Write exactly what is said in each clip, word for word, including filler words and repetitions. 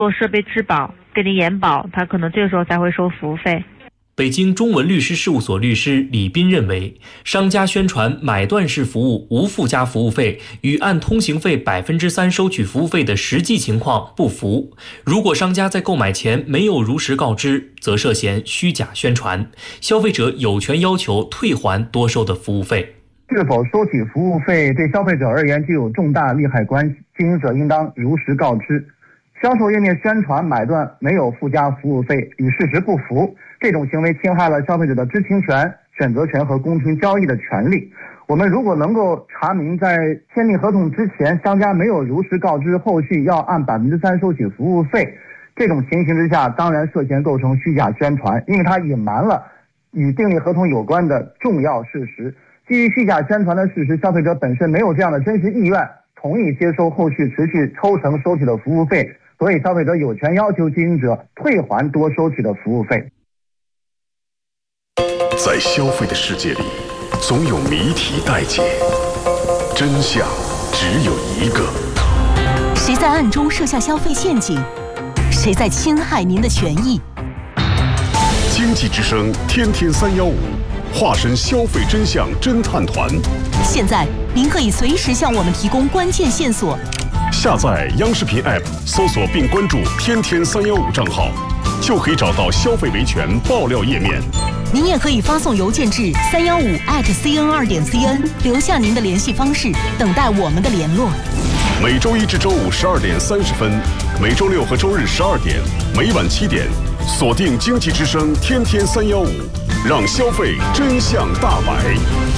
做设备质保，给你延保，他可能这个时候才会收服务费。 北京中文律师事务所律师李斌认为，商家宣传买断式服务无附加服务费与按通行费百分之三收取服务费的实际情况不符。如果商家在购买前没有如实告知，则涉嫌虚假宣传，消费者有权要求退还多收的服务费。 是否收取服务费对消费者而言具有重大利害关系，经营者应当如实告知。销售页面宣传买断没有附加服务费与事实不符，这种行为侵害了消费者的知情权、选择权和公平交易的权利。我们如果能够查明在签订合同之前商家没有如实告知后续要按百分之三收取服务费，这种情形之下当然涉嫌构成虚假宣传，因为它隐瞒了与订立合同有关的重要事实。基于虚假宣传的事实，消费者本身没有这样的真实意愿同意接收后续持续抽成收取的服务费，所以消费者有权要求经营者退还多收取的服务费。 在消费的世界里，总有谜题待解，真相只有一个。 谁在暗中设下消费陷阱？谁在侵害您的权益？ 经济之声天天三幺五，化身消费真相侦探团。 现在您可以随时向我们提供关键线索。 下载央视频 App， 搜索并关注天天三幺五账号，就可以找到消费维权爆料页面。 您也可以发送邮件至三幺五 at cn 二点 cn， 留下您的联系方式，等待我们的联络。 每周一至周五十二点三十分，每周六和周日十二点，每晚七点，锁定经济之声天天三幺五，让消费真相大白。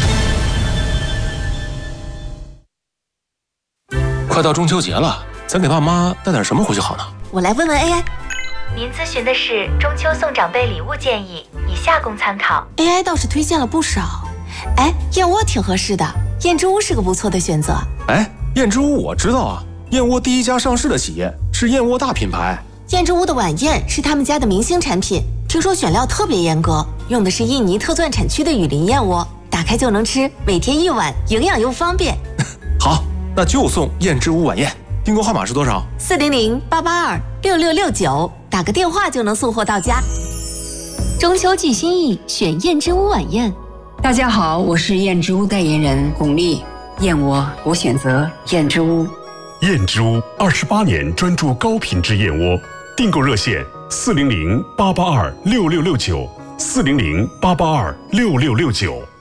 快到中秋节了，咱给爸妈带点什么回去好呢？ 我来问问 A I。 您咨询的是中秋送长辈礼物建议，以下供参考。 A I 倒是推荐了不少，哎，燕窝挺合适的，燕之屋是个不错的选择。 哎，燕之屋我知道啊，燕窝第一家上市的企业是燕窝大品牌。 燕之屋的晚宴是他们家的明星产品，听说选料特别严格，用的是印尼特钻产区的雨林燕窝，打开就能吃，每天一碗，营养又方便。 好，那就送燕之屋晚宴。订购号码是多少？ 四零零八八二六六六九，打个电话就能送货到家。 中秋寄心意，选燕之屋晚宴。 大家好，我是燕之屋代言人巩俐。燕窝我选择燕之屋。 燕之屋二十八年专注高品质燕窝，订购热线四零零八八二六六六九，四零零八八二六六六九。